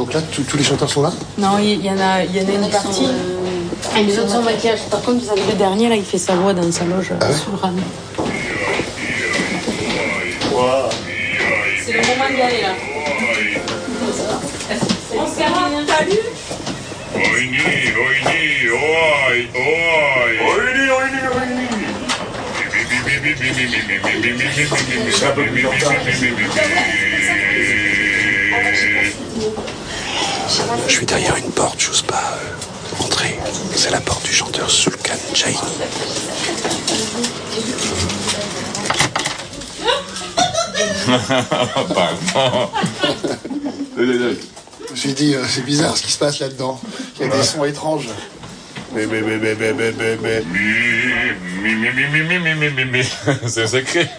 Donc là, tous les chanteurs sont là? Non, il y en a une partie. Et les autres sont en maquillage. Par contre, vous avez Le dernier, là, il fait sa voix dans sa loge sous le rame. C'est le moment d'y aller, là. Oscar, t'as lu? Je suis derrière une porte, j'ose pas entrer. C'est la porte du chanteur Sulkan Jaini. Pardon. Je me suis dit, c'est bizarre ce qui se passe là-dedans. Il y a des sons étranges. Mais. C'est secret.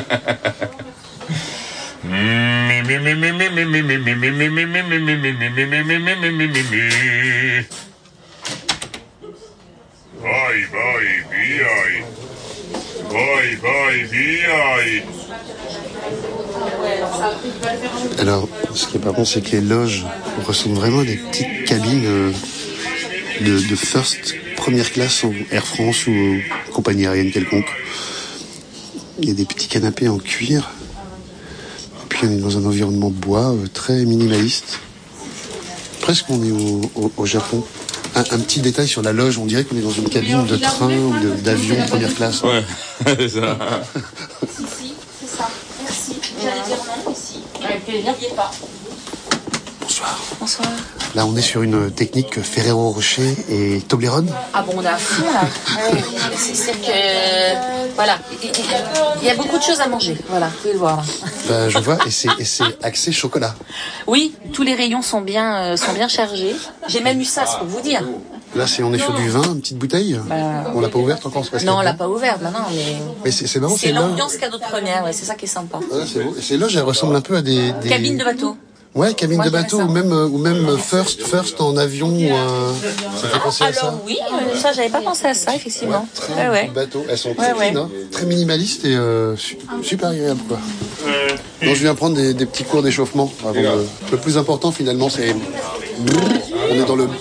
Alors, ce qui est pas bon, c'est que les loges ressemblent vraiment à des petites cabines de first, première classe en Air France ou compagnie aérienne quelconque. Il y a des petits canapés en cuir. Et puis on est dans un environnement bois très minimaliste. Presque on est au Japon. Un petit détail sur la loge, on dirait qu'on est dans une cabine de train ou d'avion de première classe. Ouais, c'est ça. Si, c'est ça. Merci. J'allais dire non, ici. Avec plaisir. N'oubliez pas. Bonsoir. Bonsoir. Là, on est sur une technique Ferrero Rocher et Toblerone. Ah bon, on est à fond là. C'est que voilà, il y a beaucoup de choses à manger. Voilà, vous pouvez le voir là. Ben, je vois, et c'est axé chocolat. Oui, tous les rayons sont bien chargés. J'ai même eu ça, c'est pour vous dire. Là, on est sur du vin, une petite bouteille. On l'a pas ouverte encore, c'est parce Non, on qu'il y a l'a pas ouverte, non, mais c'est marrant, c'est l'ambiance cadeau de première, ouais, c'est ça qui est sympa. Ouais, c'est beau. Et ces loges, elles ressemblent un peu à des... Cabine de bateau. Ouais, cabine de bateau, ou même first en avion. Ça fait penser à ça. Alors oui, ça, j'avais pas pensé à ça, effectivement. Ouais. Bateau. Elles sont très fines, hein, très minimalistes et super agréables, quoi. Donc, je viens prendre des petits cours d'échauffement. Le plus important, finalement, c'est... On est dans le...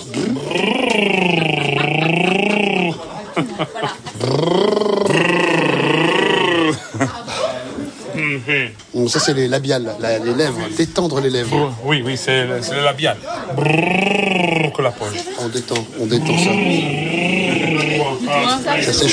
Donc ça, c'est les labiales, les lèvres, détendre les lèvres. Oui, c'est le labial. Brrr, con la poche. On détend ça. Ça, c'est